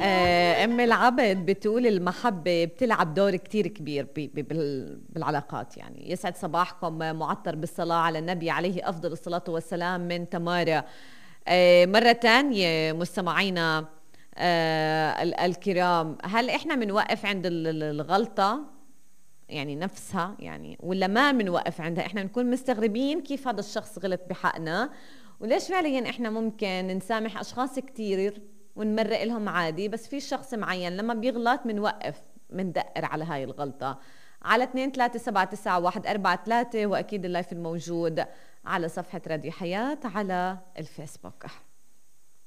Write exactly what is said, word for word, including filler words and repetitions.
آه، أم العبد بتقول المحبة بتلعب دور كتير كبير بي- بي- بال- بالعلاقات. يعني يسعد صباحكم، معطر بالصلاة على النبي عليه أفضل الصلاة والسلام من تمارا. آه، مرة تانية مستمعينا آه، ال- الكرام، هل إحنا بنوقف عند ال- ال- الغلطة يعني نفسها، يعني ولا ما بنوقف عندها؟ إحنا بنكون مستغربين كيف هذا الشخص غلط بحقنا، وليش فعليا إحنا ممكن نسامح أشخاص كتير ونمرق لهم عادي، بس في شخص معين لما بيغلط منوقف مندقر على هاي الغلطة. على اثنين ثلاثة سبعة تسعة واحد أربعة ثلاثة، وأكيد اللايف الموجود على صفحة راديو حياة على الفيسبوك.